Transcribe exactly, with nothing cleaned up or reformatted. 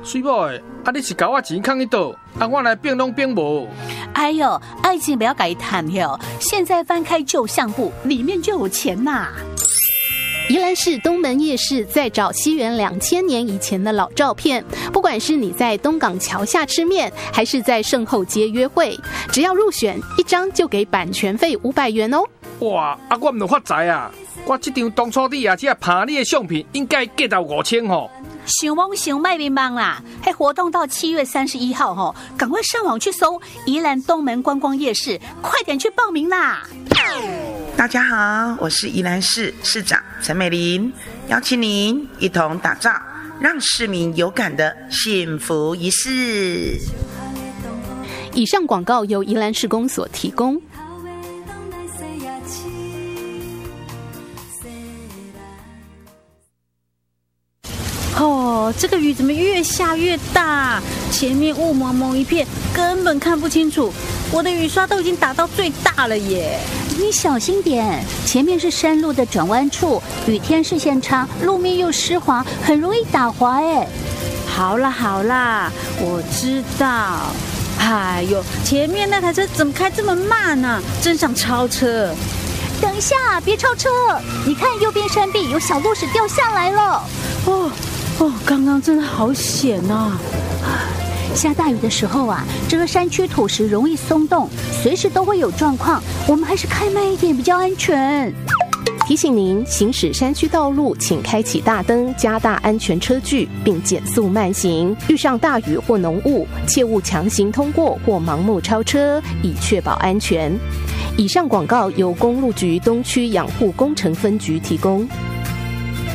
水某的，啊你是甲我钱放去倒，啊我来变拢变无。 哎呦，爱情不要改谈哟！现在翻开旧相簿，里面就有钱呐。 宜兰市东门夜市在找西元两千年以前的老照片，不管是你在东港桥下吃面，还是在圣后街约会，只要入选一张就给版权费五百元哦。 哇，啊我唔有发财啊！我这张当初你也只拍你的相片，应该价到五千吼。 想忙想卖迷茫啦！嘿，活动到七月三十一号吼，赶快上网去搜宜兰东门观光夜市，快点去报名啦！ 大家好，我是宜兰市市长陈美玲，邀请您一同打造让市民有感的幸福仪式。 以上广告由宜兰市公所提供。 哦，这个雨怎么越下越大？前面雾蒙蒙一片，根本看不清楚。我的雨刷都已经打到最大了耶！ 你小心点，前面是山路的转弯处，雨天视线差，路面又湿滑，很容易打滑哎。 好啦好啦，我知道。哎呦，前面那台车怎么开这么慢呢、啊？真想超车！ 等一下，别超车！你看右边山壁有小路石掉下来了。 哦哦，刚刚真的好险啊！ 下大雨的时候啊，这个山区土石容易松动，随时都会有状况，我们还是开慢一点比较安全。 提醒您，行驶山区道路，请开启大灯，加大安全车距，并减速慢行。遇上大雨或浓雾，切勿强行通过或盲目超车，以确保安全。以上广告由公路局东区养护工程分局提供。